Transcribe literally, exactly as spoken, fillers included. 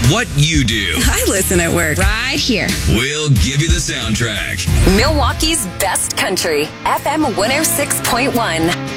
what you do. I listen at work. Right here. We'll give you the soundtrack. Milwaukee's best country, F M one oh six point one.